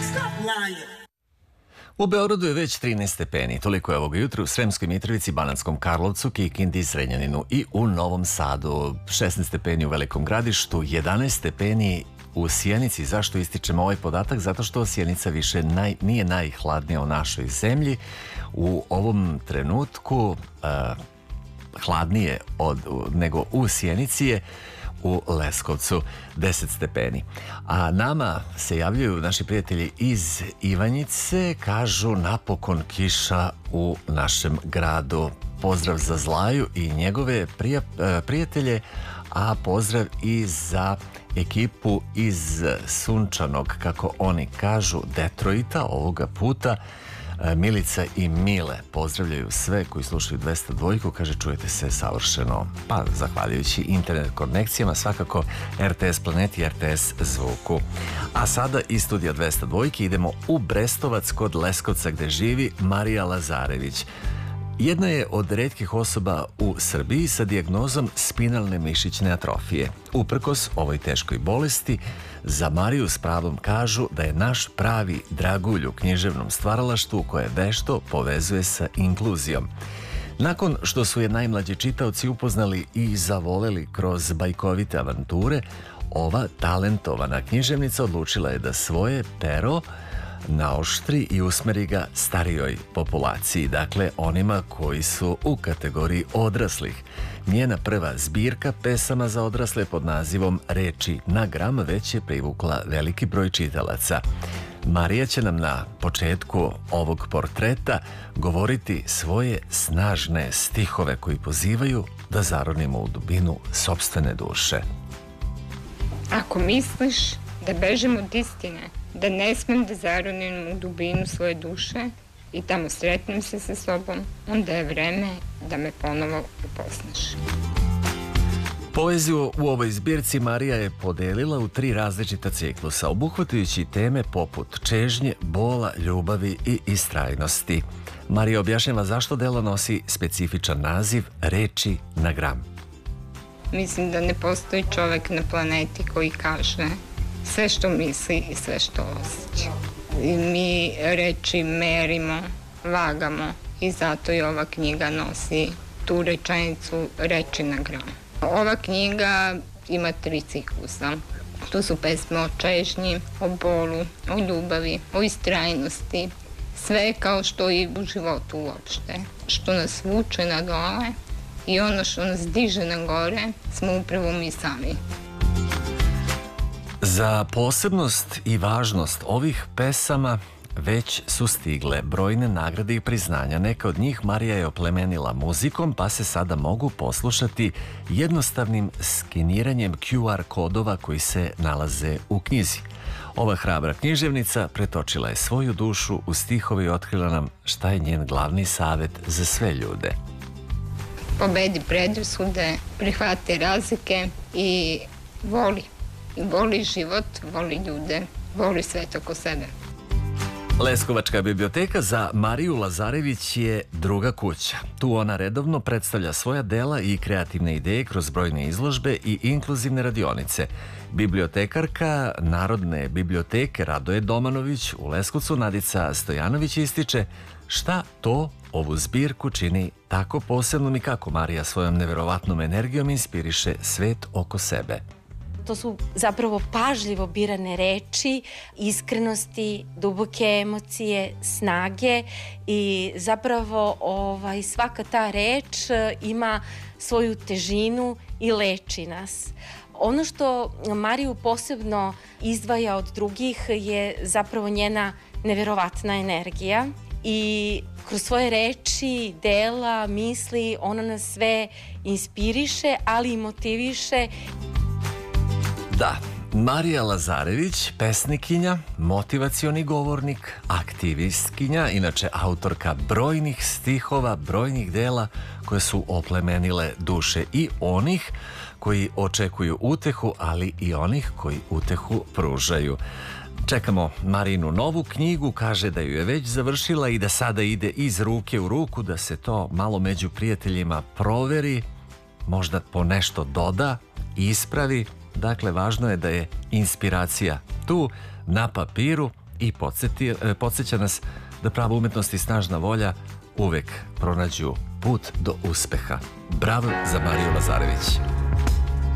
U Beogradu je već 13 stepeni, toliko je ovoga jutra u Sremskoj Mitrovici, Banatskom Karlovcu, Kikindi, Zrenjaninu i u Novom Sadu. 16 stepeni u Velikom Gradištu, 11 stepeni u Sjenici. Zašto ističemo ovaj podatak? Zato što Sjenica više nije najhladnija u našoj zemlji. U ovom trenutku hladnije nego u Sjenici je u Leskovcu 10 stepeni. A nama se javljaju naši prijatelji iz Ivanjice, kažu napokon kiša u našem gradu. Pozdrav za Zlaju i njegove prijatelje, a pozdrav i za ekipu iz sunčanog, kako oni kažu, Detroita ovoga puta. Milica i Mile pozdravljaju sve koji slušaju 202, kaže čujete se savršeno, pa zahvaljujući internet konekcijama, svakako RTS Planeti i RTS Zvuku. A sada iz studija 202 idemo u Brestovac kod Leskovca gde živi Marija Lazarević. Jedna je od retkih osoba u Srbiji sa dijagnozom spinalne mišićne atrofije. Uprkos ovoj teškoj bolesti, za Mariju s pravom kažu da je naš pravi dragulj u književnom stvaralaštvu koje vešto povezuje sa inkluzijom. Nakon što su je najmlađi čitaoci upoznali i zavoleli kroz bajkovite avanture, ova talentovana književnica odlučila je da svoje pero naoštri i usmeri ga starijoj populaciji, dakle onima koji su u kategoriji odraslih. Njena prva zbirka pesama za odrasle pod nazivom Reči na gram već je privukla veliki broj čitalaca. Marija će nam na početku ovog portreta govoriti svoje snažne stihove koji pozivaju da zaronimo u dubinu sopstvene duše. Ako misliš da bežem od istine, da ne smem da zaronim u dubinu svoje duše i tamo sretnem se sa sobom, onda je vreme da me ponovo upoznaš. Poeziju u ovoj zbirci Marija je podelila u 3 različita ciklusa, obuhvatajući teme poput čežnje, bola, ljubavi i istrajnosti. Marija objašnjava zašto delo nosi specifičan naziv Reči na gram. Mislim da ne postoji čovek na planeti koji kaže sve što misli i sve što osjeća. Mi reči merimo, vagamo i zato i ova knjiga nosi tu rečenicu Reči na gram. Ova knjiga ima 3 ciklusa. Tu su pesme o čežnji, o bolu, o ljubavi, o istrajnosti. Sve kao što i u životu uopšte. Što nas vuče na dole i ono što nas diže na gore smo upravo mi sami. Za posebnost i važnost ovih pesama već su stigle brojne nagrade i priznanja. Neka od njih Marija je oplemenila muzikom, pa se sada mogu poslušati jednostavnim skeniranjem QR kodova koji se nalaze u knjizi. Ova hrabra književnica pretočila je svoju dušu u stihove i otkrila nam šta je njen glavni savet za sve ljude. Pobedi predrasude, prihvati razlike i voli. Voli život, voli ljude, voli svet oko sebe. Leskovačka biblioteka za Mariju Lazarević je druga kuća. Tu ona redovno predstavlja svoja dela i kreativne ideje kroz brojne izložbe i inkluzivne radionice. Bibliotekarka Narodne biblioteke Radoje Domanović u Leskovcu Nadica Stojanović ističe šta to ovu zbirku čini tako posebnom i kako Marija svojom neverovatnom energijom inspiriše svet oko sebe. To su zapravo pažljivo birane reči, iskrenosti, duboke emocije, snage i zapravo svaka ta reč ima svoju težinu i leči nas. Ono što Mariju posebno izdvaja od drugih je zapravo njena neverovatna energija i kroz svoje reči, dela, misli ona nas sve inspiriše, ali i motiviše. Da, Marija Lazarević, pesnikinja, motivacioni govornik, aktivistkinja, inače autorka brojnih stihova, brojnih dela koje su oplemenile duše i onih koji očekuju utehu, ali i onih koji utehu pružaju. Čekamo Marinu novu knjigu, kaže da ju je već završila i da sada ide iz ruke u ruku, da se to malo među prijateljima proveri, možda po nešto doda, ispravi. Dakle, važno je da je inspiracija tu na papiru, i podsjeća nas da prava umetnost i snažna volja uvek pronađu put do uspeha. Bravo za Mariju Lazarević.